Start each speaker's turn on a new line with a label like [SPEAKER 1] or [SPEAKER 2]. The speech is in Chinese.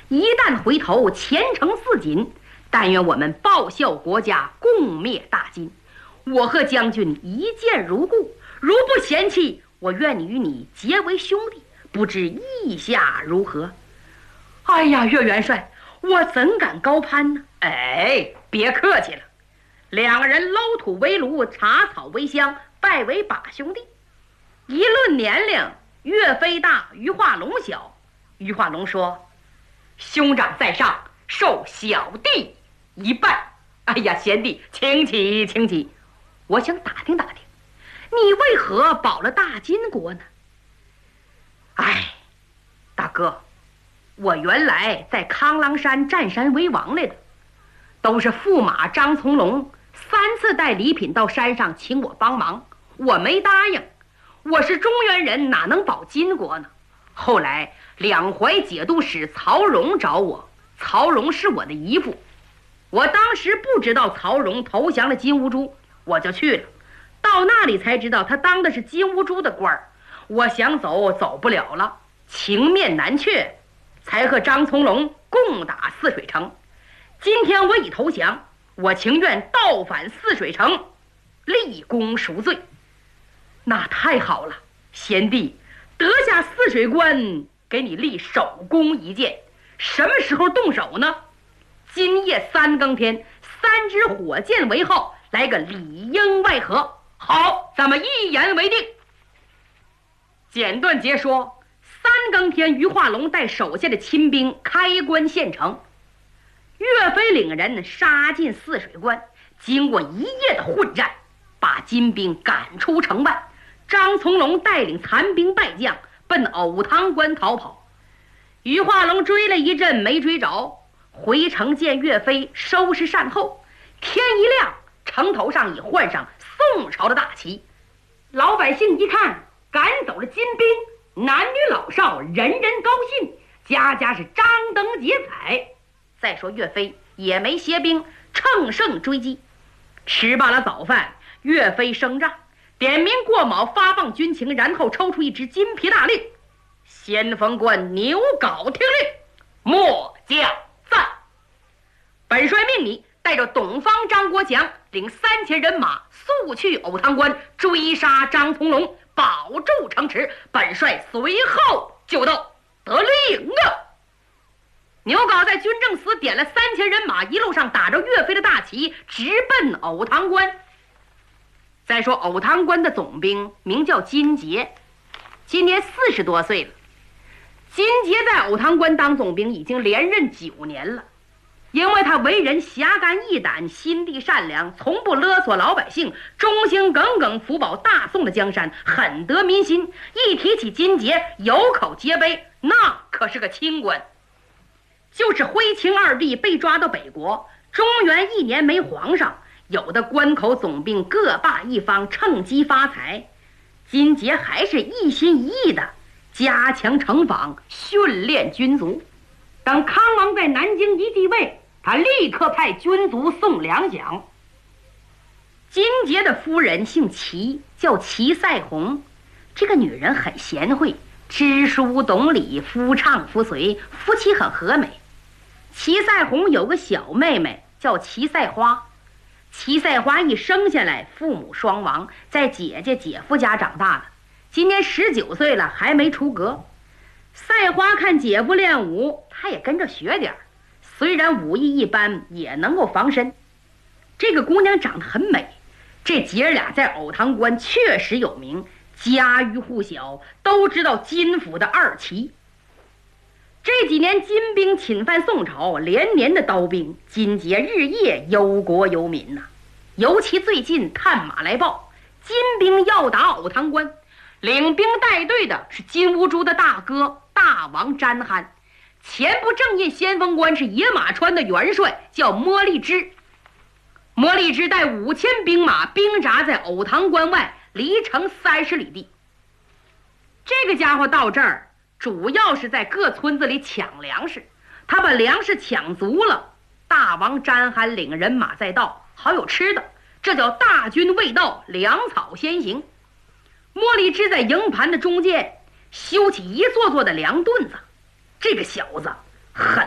[SPEAKER 1] 一旦回头，前程似锦。但愿我们报效国家，共灭大金。我和将军一见如故，如不嫌弃，我愿与你结为兄弟，不知意下如何？”哎呀，岳元帅，我怎敢高攀呢？哎，别客气了。两个人搂土为炉，茶草为香，拜为把兄弟。一论年龄，岳飞大，于化龙小。于化龙说：“兄长在上，受小弟一拜。”哎呀，贤弟，请起，请起。我想打听打听，你为何保了大金国呢？哎，大哥，我原来在康郎山占山为王来的，都是驸马张从龙3次带礼品到山上请我帮忙，我没答应。我是中原人，哪能保金国呢？后来两淮节度使曹荣找我，曹荣是我的姨父，我当时不知道曹荣投降了金兀术，我就去了。到那里才知道他当的是金兀术的官儿，我想走走不了了，情面难却，才和张从龙共打泗水城。今天我已投降，我情愿倒返泗水城，立功赎罪。那太好了，贤弟，得下泗水关，给你立首功一件。什么时候动手呢？今夜3更天，3支火箭为号，来个里应外合。好，咱们一言为定。简短截说，3更天，于化龙带手下的亲兵开关县城，岳飞领人杀进泗水关，经过一夜的混战，把金兵赶出城外。张从龙带领残兵败将奔藕塘关逃跑，于化龙追了一阵没追着，回城见岳飞收拾善后。天一亮，城头上已换上宋朝的大旗，老百姓一看，赶走了金兵，男女老少人人高兴，家家是张灯结彩。再说岳飞也没歇兵，乘胜追击。吃罢了早饭，岳飞升帐，点名过卯，发放军情，然后抽出一支金皮大令：先锋官牛皋听令，末将赞。本帅命你带着董方、张国强领3000人马速去藕塘关，追杀张从龙，保住城池。本帅随后就到。得令啊！牛皋在军政司点了3000人马，一路上打着岳飞的大旗，直奔藕塘关。再说藕塘关的总兵名叫金杰，今年40多岁了。金杰在藕塘关当总兵已经连任9年了，因为他为人侠肝义胆，心地善良，从不勒索老百姓，忠心耿耿，辅保大宋的江山，很得民心。一提起金杰，有口皆碑，那可是个清官。就是徽钦2帝被抓到北国，中原1年没皇上，有的关口总兵各霸一方，趁机发财。金杰还是一心一意的加强城防，训练军卒。等康王在南京一继位，他立刻派军卒送粮饷。金杰的夫人姓齐，叫齐赛红，这个女人很贤惠，知书懂礼，夫唱妇随，夫妻很和美。齐赛红有个小妹妹叫齐赛花，齐赛花一生下来父母双亡，在姐姐姐夫家长大的，今年19岁了，还没出阁。赛花看姐夫练武，她也跟着学点儿，虽然武艺一般，也能够防身。这个姑娘长得很美，这姐俩在藕塘关确实有名，家喻户晓，都知道金府的2奇。这几年金兵侵犯宋朝，连年的刀兵，金杰日夜忧国忧民呐。尤其最近探马来报，金兵要打藕塘关，领兵带队的是金兀术的大哥大王詹憨，前部正印先锋官是野马川的元帅，叫莫立之。莫立之带5000兵马兵扎在藕塘关外，离城30里地。这个家伙到这儿主要是在各村子里抢粮食，他把粮食抢足了，大王詹憨领人马再到，好有吃的，这叫大军未到，粮草先行。莫立之在营盘的中间修起一座座的粮墩子，这个小子很